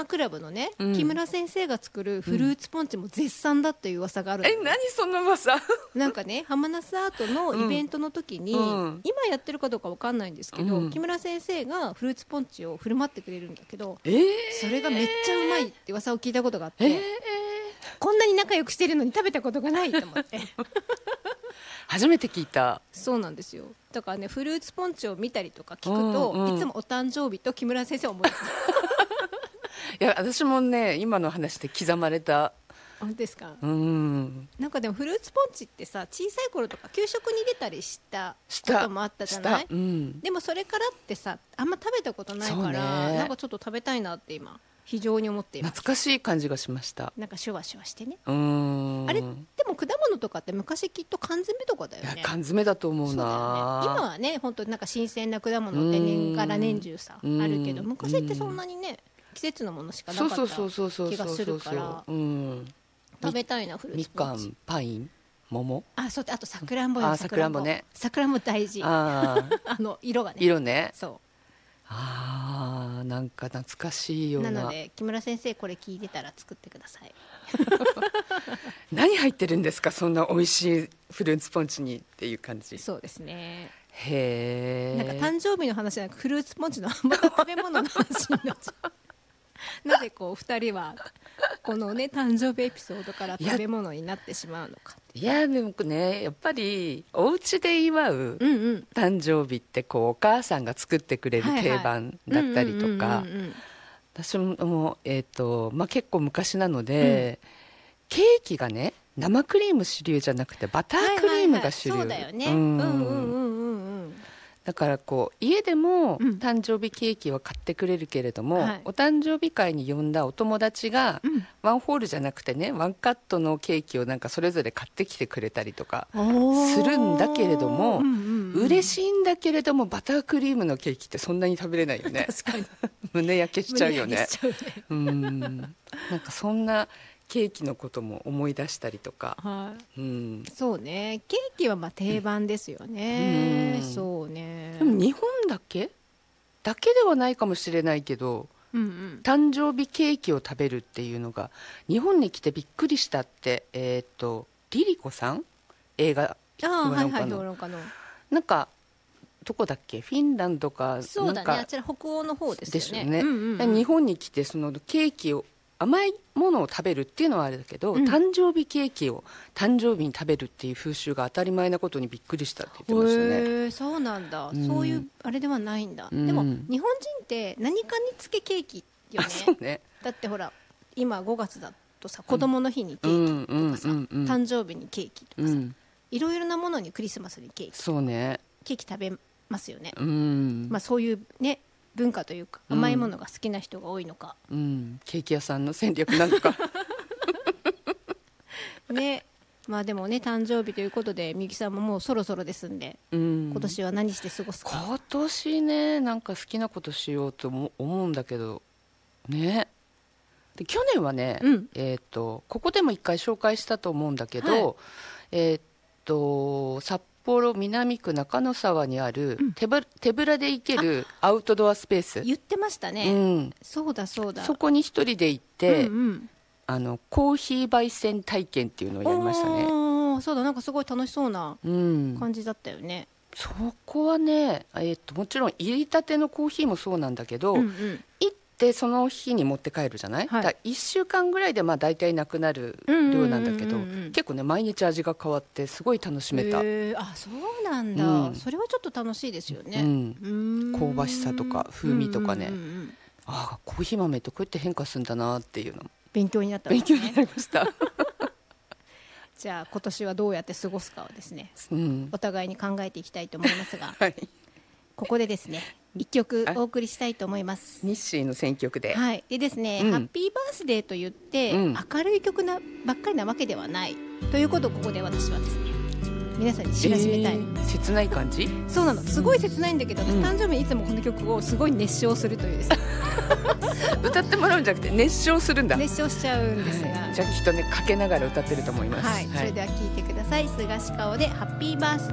ークラブのね、 うん木村先生が作るフルーツポンチも絶賛だっていう噂があるのよ。 何その噂なんかね浜那須アートのイベントの時に、 うん今やってるかどうかわかんないんですけど、 うん木村先生がフルーツポンチを振る舞ってくれるんだけど、 そそれがめっちゃうまいって噂を聞いたことがあって、こんなに仲良くしてるのに食べたことがないと思って初めて聞いた。 そうなんですよ。だからねフルーツポンチを見たりとか聞くと、いつもお誕生日と木村先生を思い出す。 いや私もね今の話で刻まれた。 本当ですか。 うんなんかでもフルーツポンチってさ小さい頃とか給食に出たりしたこともあったじゃない。でもそれからってさあんま食べたことないから、なんかちょっと食べたいなって今非常に思っています。 懐かしい感じがしました。 なんかシュワシュワしてね。 あれでも果物とかって昔きっと缶詰とかだよね。 缶詰だと思うな。 今はね本当になんか新鮮な果物って年から年中さあるけど、昔ってそんなにね季節のものしかなかった気がするから、食べたいなフルーツポンチ。 みかん、パイン、桃。 あとさくらんぼよ。 さくらんぼね。 さくらんぼ大事。色がね。 色ね。 そう。 なんか懐かしいような。 なので木村先生これ聞いてたら作ってください。 何入ってるんですかそんな美味しいフルーツポンチにっていう感じ。 そうですね。 へえ。 なんか誕生日の話じゃなくフルーツポンチのまた食べ物の話になっちゃう。なぜこう2人はこのね誕生日エピソードから食べ物になってしまうのか。 いやでもねやっぱりお家で祝う誕生日ってこうお母さんが作ってくれる定番だったりとか、私も結構昔なので、ケーキがね生クリーム主流じゃなくてバタークリームが主流。 そうだよね。 だからこう家でも誕生日ケーキは買ってくれるけれども、お誕生日会に呼んだお友達がワンホールじゃなくてねワンカットのケーキをなんかそれぞれ買ってきてくれたりとかするんだけれども、嬉しいんだけれどもバタークリームのケーキってそんなに食べれないよね。 確かに胸焼けしちゃうよね。なんかそんなケーキのことも思い出したりとか、 そうねケーキはまあ定番ですよね。そうね。 でも日本だけではないかもしれないけど、誕生日ケーキを食べるっていうのが日本に来てびっくりしたって、リリコさん映画評論家のなんかどこだっけフィンランドかそうだねあちら北欧の方ですよね。 日本に来てそのケーキを甘いものを食べるっていうのはあれだけど、誕生日ケーキを誕生日に食べるっていう風習が当たり前なことにびっくりしたって言ってましたね。 そうなんだ、そういうあれではないんだ。でも日本人って何かにつけケーキよね。 そうね。 だってほら今5月だとさ子供の日にケーキとかさ、誕生日にケーキとかさ、いろいろなものにクリスマスにケーキ、 そうね、 ケーキ食べますよね。まあそういうね文化というか甘いものが好きな人が多いのか、 ケーキ屋さんの戦略なのかね。まあでもね誕生日ということでみゆきさんももうそろそろですんで、今年は何して過ごすか。 今年ねなんか好きなことしようと思うんだけどね。で去年はね、ここでも一回紹介したと思うんだけど、札幌南区中野沢にある手ぶらで行けるアウトドアスペース、 言ってましたね。そうだそうだ。 そこに一人で行って、コーヒー焙煎体験っていうのをやりましたね。 そうだなんかすごい楽しそうな感じだったよね。 そこはね、もちろん入りたてのコーヒーもそうなんだけど、行ってその日に持って帰るじゃない、だから1週間ぐらいでまあ大体なくなる量なんだけど、結構ね毎日味が変わってすごい楽しめた。 あそうなんだ、それはちょっと楽しいですよね。 香ばしさとか風味とかね、コーヒー豆ってこうやって変化するんだなっていうの勉強になったんですね。 勉強になりましたじゃあ今年はどうやって過ごすかをですね、お互いに考えていきたいと思いますが、ここでですね一曲お送りしたいと思います。 日誌の選曲で、 でですね、ハッピーバースデーと言って、明るい曲ばっかりなわけではないということをここで私はですね皆さんに知らしめたい。 切ない感じ。 そうなの、すごい切ないんだけど、誕生日にいつもこの曲をすごい熱唱するというですね歌ってもらうんじゃなくて熱唱するんだ。 熱唱しちゃうんですが、 じゃあきっとねかけながら歌ってると思います。 それでは聴いてください。菅氏顔でハッピーバースデー。